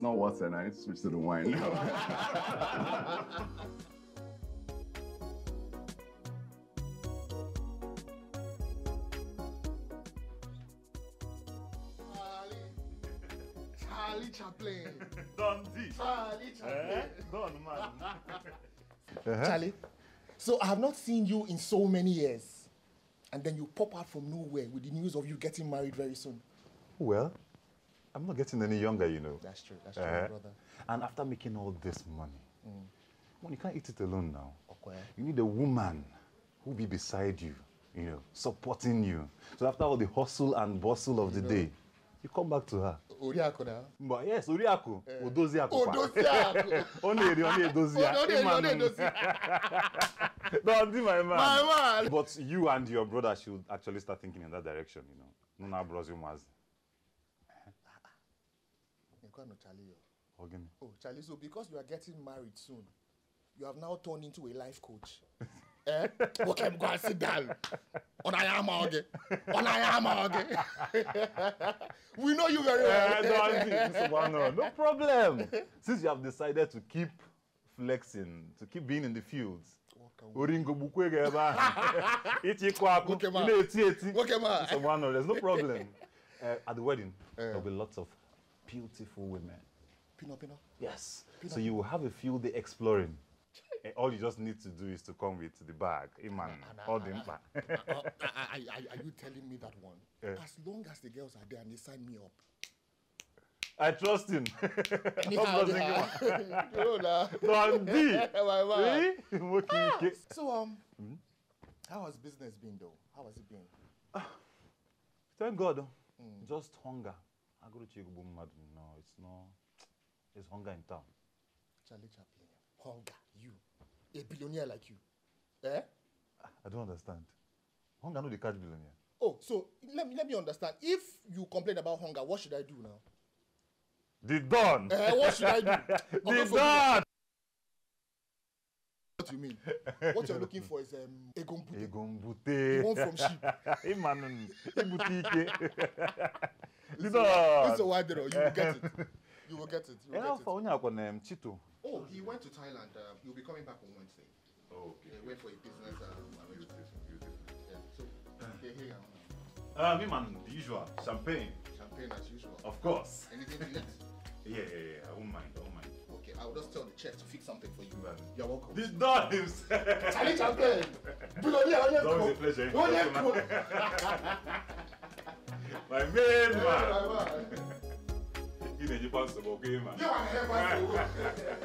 Not water, I need to switch to the wine. Charlie Chaplin. Dundee. Charlie Chaplin. Done, man. Charlie, so I have not seen you in so many years. And then you pop out from nowhere with the news of you getting married very soon. Well, I'm not getting any younger, you know. That's true, brother. And after making all this money, you can't eat it alone now. Okay. You need a woman who will be beside you, you know, supporting you. So after all the hustle and bustle of the day, you come back to her. Oriako now? But yes, Oriako. Odoziako. Odoziako. Only Odoziako. Don't do my man. My man. But you and your brother should actually start thinking in that direction, you know. Nuna Brazil Mazi. Charlie. Again. Oh, Charlie, so because you are getting married soon, you have now turned into a life coach. Okay, go and sit down. We know you very well. No problem. Since you have decided to keep flexing, to keep being in the fields. There's no problem. At the wedding, there'll be lots of beautiful women. Pino. Yes. So you will have a field day exploring. All you just need to do is to come with the bag. Are you telling me that one? As long as the girls are there and they sign me up. I trust him. So, how has business been though? How has it been? Thank God. Just hunger. I go to Chigubu Madu. No, it's not. It's hunger in town. Charlie Chaplin. Hunger. You. A billionaire like you. Eh? I don't understand. Hunger no dey catch billionaire. Oh, so let me understand. If you complain about hunger, what should I do now? The Don. What should I do? The Don. What do you mean? What you're looking for is Egombute. Egombute. The one from sheep. Imanon. Ibutike. The Don. It's a wide door. You will get it. You will get it. Chito. Oh, he went to Thailand. He'll be coming back on Wednesday. Oh, okay. He went for a business arrangement. Yeah. So, here. Me man, the usual. Champagne. Champagne as usual. Of course. Anything to eat? Yeah. I won't mind. Okay, I will just tell the chef to fix something for you. Man. You're welcome. The Don himself. Charlie Champagne. Billionaire. Always a pleasure. My main man. You are